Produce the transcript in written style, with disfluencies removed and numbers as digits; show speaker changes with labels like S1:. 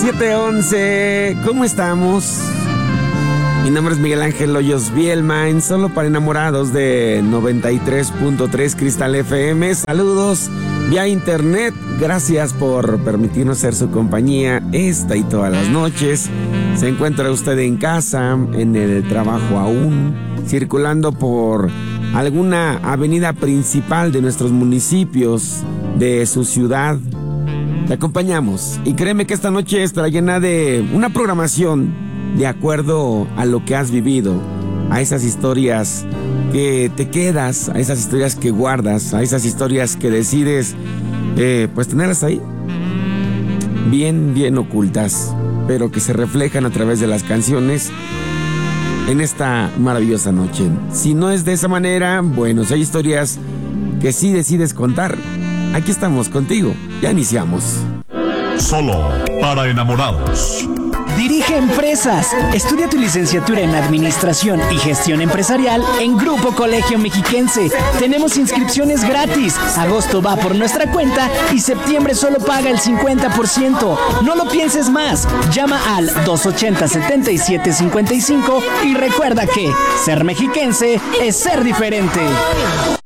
S1: 7:11. ¿Cómo estamos? Mi nombre es Miguel Ángel Hoyos Bielma, en Solo para Enamorados de 93.3 Cristal FM. Saludos vía internet. Gracias por permitirnos ser su compañía esta y todas las noches. Se encuentra usted en casa, en el trabajo aún, circulando por alguna avenida principal de nuestros municipios, de su ciudad. Te acompañamos y créeme que esta noche estará llena de una programación de acuerdo a lo que has vivido, a esas historias que te quedas, a esas historias que guardas, a esas historias que decides pues tenerlas ahí, bien ocultas, pero que se reflejan a través de las canciones en esta maravillosa noche. Si no es de esa manera, bueno, si hay historias que sí decides contar, aquí estamos contigo. Ya iniciamos.
S2: Solo para enamorados.
S3: Dirige empresas. Estudia tu licenciatura en Administración y Gestión Empresarial en Grupo Colegio Mexiquense. Tenemos inscripciones gratis. Agosto va por nuestra cuenta y septiembre solo paga el 50%. No lo pienses más. Llama al 280-7755 y recuerda que ser mexiquense es ser diferente.